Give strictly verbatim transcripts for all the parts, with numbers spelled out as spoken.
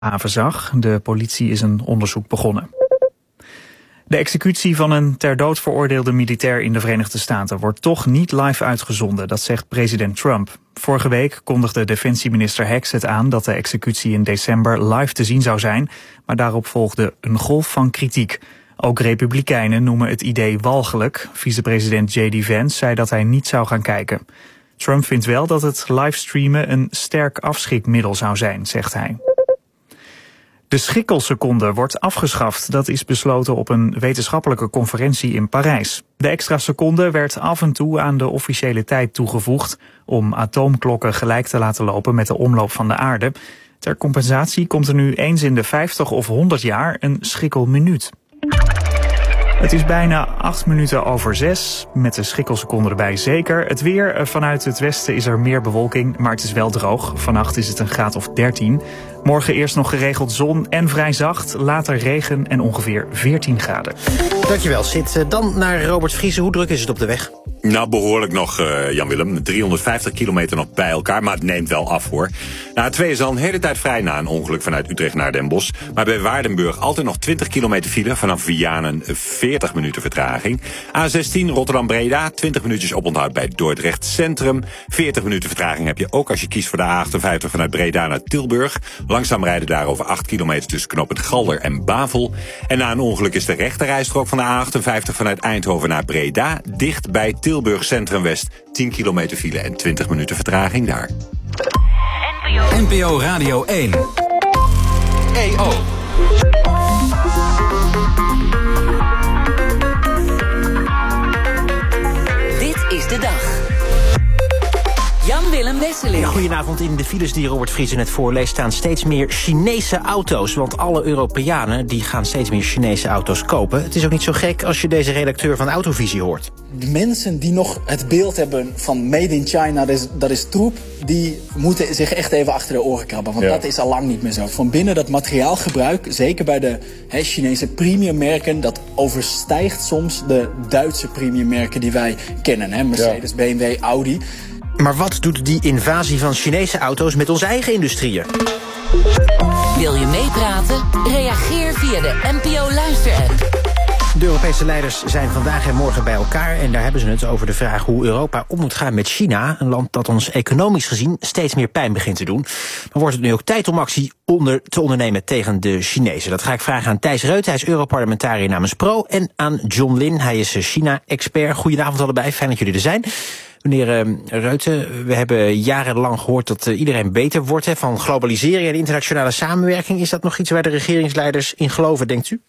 haven zag. De politie is een onderzoek begonnen. De executie van een ter dood veroordeelde militair in de Verenigde Staten wordt toch niet live uitgezonden, dat zegt president Trump. Vorige week kondigde defensieminister Hexet aan dat de executie in december live te zien zou zijn, maar daarop volgde een golf van kritiek. Ook republikeinen noemen het idee walgelijk. Vicepresident J D Vance zei dat hij niet zou gaan kijken. Trump vindt wel dat het livestreamen een sterk afschrikmiddel zou zijn, zegt hij. De schikkelseconde wordt afgeschaft. Dat is besloten op een wetenschappelijke conferentie in Parijs. De extra seconde werd af en toe aan de officiële tijd toegevoegd om atoomklokken gelijk te laten lopen met de omloop van de aarde. Ter compensatie komt er nu eens in de vijftig of honderd jaar een schikkelminuut. Het is bijna acht minuten over zes, met de schikkelseconde erbij zeker. Het weer, vanuit het westen is er meer bewolking, maar het is wel droog. Vannacht is het een graad of dertien. Morgen eerst nog geregeld zon en vrij zacht, later regen en ongeveer veertien graden. Dankjewel, Sid. Dan naar Robert Vriese. Hoe druk is het op de weg? Nou, behoorlijk nog, uh, Jan-Willem. driehonderdvijftig kilometer nog bij elkaar, maar het neemt wel af, hoor. Nou, A twee is al een hele tijd vrij na een ongeluk vanuit Utrecht naar Den Bosch. Maar bij Waardenburg altijd nog twintig kilometer file, vanaf Vianen veertig minuten vertraging. A zestien Rotterdam-Breda, twintig minuutjes oponthoud bij Dordrecht Centrum. veertig minuten vertraging heb je ook als je kiest voor de A achtenvijftig vanuit Breda naar Tilburg. Langzaam rijden daar over acht kilometer tussen knooppunt Galder en Bavel. En na een ongeluk is de rechterrijstrook van de A achtenvijftig vanuit Eindhoven naar Breda dicht bij Tilburg Centrum West. tien kilometer file en twintig minuten vertraging daar. N P O Radio één. E O. Dit is de dag. Jan-Willem Wesseling. Ja, goedenavond. In de files die Robert Vriese net voorleest staan steeds meer Chinese auto's. Want alle Europeanen die gaan steeds meer Chinese auto's kopen. Het is ook niet zo gek als je deze redacteur van Autovisie hoort. De mensen die nog het beeld hebben van Made in China, dat is, dat is troep, die moeten zich echt even achter de oren krabben. Want ja. dat is al lang niet meer zo. Van binnen dat materiaalgebruik, zeker bij de he, Chinese premiummerken, dat overstijgt soms de Duitse premiummerken die wij kennen. Hè? Mercedes, ja. B M W, Audi. Maar wat doet die invasie van Chinese auto's met onze eigen industrieën? Wil je meepraten? Reageer via de N P O-luister-app. De Europese leiders zijn vandaag en morgen bij elkaar en daar hebben ze het over de vraag hoe Europa om moet gaan met China, een land dat ons economisch gezien steeds meer pijn begint te doen. Dan wordt het nu ook tijd om actie onder te ondernemen tegen de Chinezen. Dat ga ik vragen aan Thijs Reut, hij is Europarlementariër namens Pro, en aan John Lin, hij is China-expert. Goedenavond allebei, fijn dat jullie er zijn. Meneer uh, Reuten, we hebben jarenlang gehoord dat uh, iedereen beter wordt hè, van globalisering en internationale samenwerking. Is dat nog iets waar de regeringsleiders in geloven, denkt u?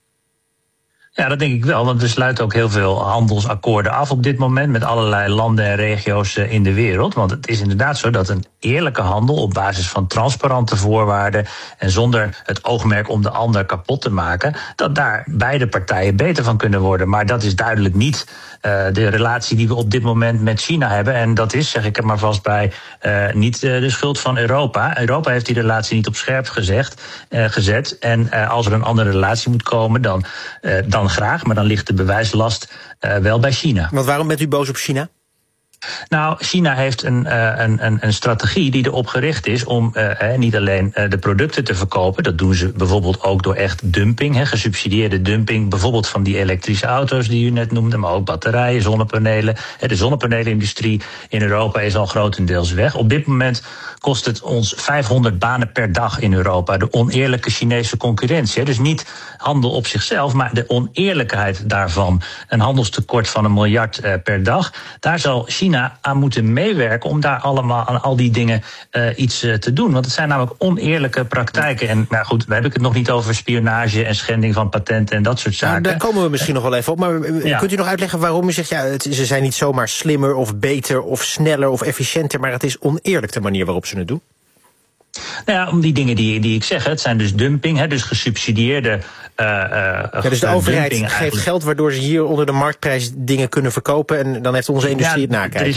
Ja, dat denk ik wel, want we sluiten ook heel veel handelsakkoorden af op dit moment met allerlei landen en regio's in de wereld. Want het is inderdaad zo dat een eerlijke handel op basis van transparante voorwaarden en zonder het oogmerk om de ander kapot te maken, dat daar beide partijen beter van kunnen worden. Maar dat is duidelijk niet uh, de relatie die we op dit moment met China hebben. En dat is, zeg ik er maar vast bij, uh, niet uh, de schuld van Europa. Europa heeft die relatie niet op scherp gezegd, uh, gezet. En uh, als er een andere relatie moet komen, dan, uh, dan graag, maar dan ligt de bewijslast uh, wel bij China. Want waarom bent u boos op China? Nou, China heeft een, uh, een, een strategie die erop gericht is om uh, eh, niet alleen uh, de producten te verkopen. Dat doen ze bijvoorbeeld ook door echt dumping, hè, gesubsidieerde dumping. Bijvoorbeeld van die elektrische auto's die u net noemde, maar ook batterijen, zonnepanelen. De zonnepanelenindustrie in Europa is al grotendeels weg. Op dit moment kost het ons vijfhonderd banen per dag in Europa. De oneerlijke Chinese concurrentie. Dus niet handel op zichzelf, maar de oneerlijkheid daarvan. Een handelstekort van een miljard uh, per dag. Daar zal China aan moeten meewerken om daar allemaal aan al die dingen uh, iets uh, te doen. Want het zijn namelijk oneerlijke praktijken. En nou goed, daar heb ik het nog niet over spionage en schending van patenten en dat soort zaken. Nou, daar komen we misschien nog wel even op. Maar ja. Kunt u nog uitleggen waarom u zegt, ja, het, ze zijn niet zomaar slimmer of beter of sneller of efficiënter, maar het is oneerlijk de manier waarop ze het doen? Nou ja, om die dingen die, die ik zeg, het zijn dus dumping, hè, dus gesubsidieerde uh, uh, ja, dus de overheid geeft geld waardoor ze hier onder de marktprijs dingen kunnen verkopen en dan heeft onze industrie ja, het nakijken.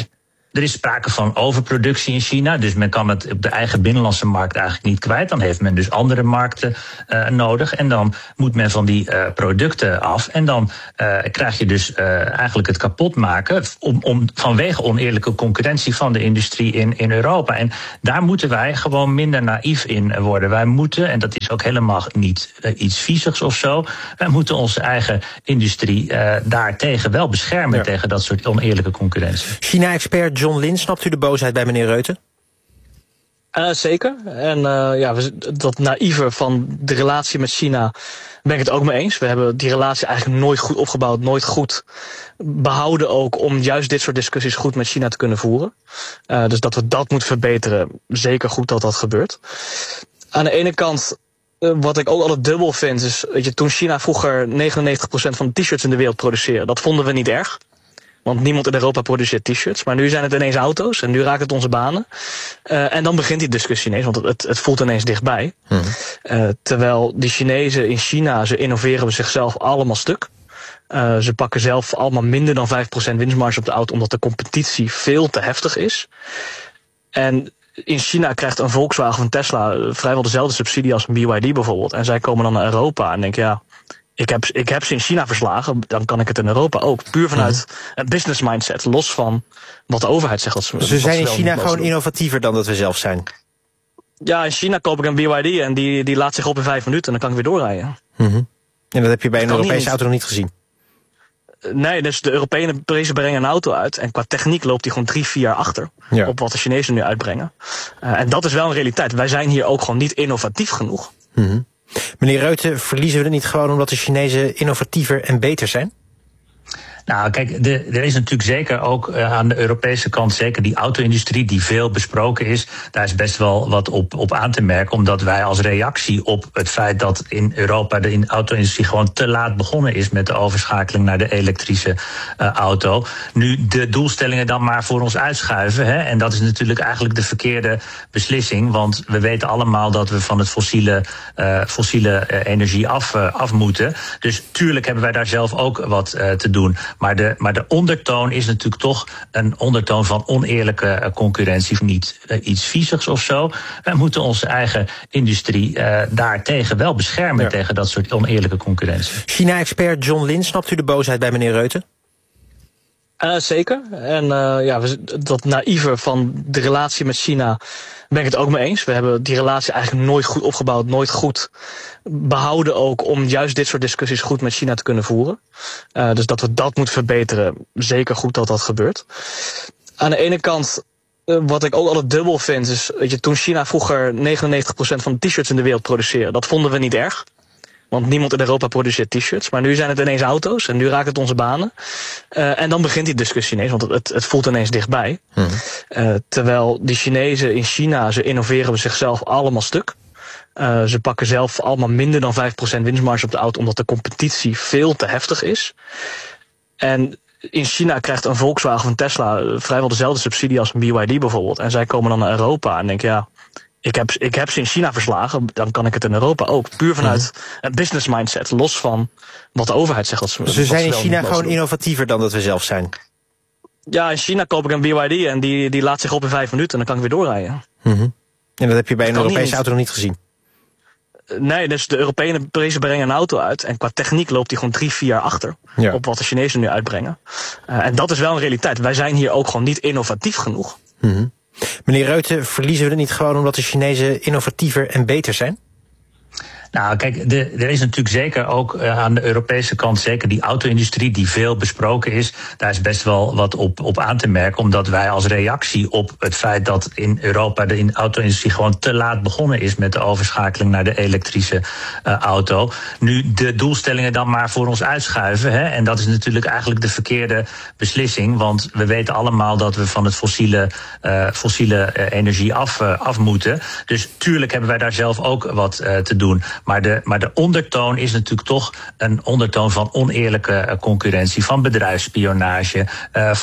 Er is sprake van overproductie in China, dus men kan het op de eigen binnenlandse markt eigenlijk niet kwijt. Dan heeft men dus andere markten uh, nodig en dan moet men van die uh, producten af. En dan uh, krijg je dus uh, eigenlijk het kapot maken om, om, vanwege oneerlijke concurrentie van de industrie in, in Europa. En daar moeten wij gewoon minder naïef in worden. Wij moeten, en dat is ook helemaal niet uh, iets viezigs of zo, wij moeten onze eigen industrie uh, daartegen wel beschermen, ja, tegen dat soort oneerlijke concurrentie. China-expert John Lin, snapt u de boosheid bij meneer Rutte? Uh, zeker. En uh, ja, dat naïeve van de relatie met China ben ik het ook mee eens. We hebben die relatie eigenlijk nooit goed opgebouwd, nooit goed behouden ook om juist dit soort discussies goed met China te kunnen voeren. Uh, dus dat we dat moeten verbeteren, zeker goed dat dat gebeurt. Aan de ene kant, uh, wat ik ook altijd dubbel vind, is, weet je, toen China vroeger negenennegentig procent van de t-shirts in de wereld produceerde, dat vonden we niet erg. Want niemand in Europa produceert t-shirts. Maar nu zijn het ineens auto's en nu raakt het onze banen. Uh, en dan begint die discussie ineens, want het, het voelt ineens dichtbij. Hmm. Uh, terwijl die Chinezen in China, ze innoveren zichzelf allemaal stuk. Uh, ze pakken zelf allemaal minder dan vijf procent winstmarge op de auto, omdat de competitie veel te heftig is. En in China krijgt een Volkswagen of een Tesla uh, vrijwel dezelfde subsidie als een B Y D bijvoorbeeld. En zij komen dan naar Europa en denken, ja, Ik heb, ik heb ze in China verslagen, dan kan ik het in Europa ook. Puur vanuit een business mindset, los van wat de overheid zegt. Dat ze, dus we zijn in China gewoon doen. innovatiever dan dat we zelf zijn? Ja, in China koop ik een B Y D en die, die laat zich op in vijf minuten en dan kan ik weer doorrijden. Mm-hmm. En dat heb je bij een Europese auto nog niet gezien? Nee, dus de Europeanen brengen een auto uit en qua techniek loopt die gewoon drie, vier jaar achter, ja, op wat de Chinezen nu uitbrengen. Uh, en dat is wel een realiteit. Wij zijn hier ook gewoon niet innovatief genoeg. Mm-hmm. Meneer Rutte, verliezen we het niet gewoon omdat de Chinezen innovatiever en beter zijn? Nou, kijk, de, er is natuurlijk zeker ook uh, aan de Europese kant, zeker die auto-industrie die veel besproken is, daar is best wel wat op, op aan te merken, omdat wij als reactie op het feit dat in Europa de auto-industrie gewoon te laat begonnen is met de overschakeling naar de elektrische uh, auto, nu de doelstellingen dan maar voor ons uitschuiven. Hè? En dat is natuurlijk eigenlijk de verkeerde beslissing, want we weten allemaal dat we van het fossiele, uh, fossiele uh, energie af, uh, af moeten. Dus tuurlijk hebben wij daar zelf ook wat uh, te doen. Maar de, maar de ondertoon is natuurlijk toch een ondertoon van oneerlijke concurrentie. Niet uh, iets viezigs of zo. Wij moeten onze eigen industrie uh, daartegen wel beschermen, ja, tegen dat soort oneerlijke concurrentie. China-expert John Lin, snapt u de boosheid bij meneer Rutte? Uh, zeker. En uh, ja, dat naïeve van de relatie met China ben ik het ook mee eens. We hebben die relatie eigenlijk nooit goed opgebouwd, nooit goed behouden ook om juist dit soort discussies goed met China te kunnen voeren. Uh, dus dat we dat moeten verbeteren, zeker goed dat dat gebeurt. Aan de ene kant, uh, wat ik ook altijd dubbel vind, is, weet je, toen China vroeger negenennegentig procent van de t-shirts in de wereld produceerde, dat vonden we niet erg. Want niemand in Europa produceert t-shirts. Maar nu zijn het ineens auto's en nu raakt het onze banen. Uh, en dan begint die discussie ineens, want het, het voelt ineens dichtbij. Hmm. Uh, terwijl die Chinezen in China, ze innoveren zichzelf allemaal stuk. Uh, ze pakken zelf allemaal minder dan vijf procent winstmarge op de auto, omdat de competitie veel te heftig is. En in China krijgt een Volkswagen of een Tesla uh, vrijwel dezelfde subsidie als een B Y D bijvoorbeeld. En zij komen dan naar Europa en denken, ja, Ik heb, ik heb ze in China verslagen, dan kan ik het in Europa ook. Puur vanuit een business mindset, los van wat de overheid zegt. Dat ze, dus we zijn in China gewoon doen. innovatiever dan dat we zelf zijn? Ja, in China koop ik een B Y D en die, die laat zich op in vijf minuten en dan kan ik weer doorrijden. Mm-hmm. En dat heb je bij een Europese auto nog niet gezien? Nee, dus de Europeanen brengen een auto uit en qua techniek loopt die gewoon drie, vier jaar achter, ja, op wat de Chinezen nu uitbrengen. Uh, en dat is wel een realiteit. Wij zijn hier ook gewoon niet innovatief genoeg. Mm-hmm. Meneer Rutte, verliezen we het niet gewoon omdat de Chinezen innovatiever en beter zijn? Nou, kijk, de, er is natuurlijk zeker ook uh, aan de Europese kant, zeker die auto-industrie die veel besproken is, daar is best wel wat op, op aan te merken, omdat wij als reactie op het feit dat in Europa de auto-industrie gewoon te laat begonnen is met de overschakeling naar de elektrische uh, auto, nu de doelstellingen dan maar voor ons uitschuiven. Hè? En dat is natuurlijk eigenlijk de verkeerde beslissing, want we weten allemaal dat we van het fossiele, uh, fossiele uh, energie af, uh, af moeten. Dus tuurlijk hebben wij daar zelf ook wat uh, te doen. Maar de, maar de ondertoon is natuurlijk toch een ondertoon van oneerlijke concurrentie, van bedrijfsspionage, uh,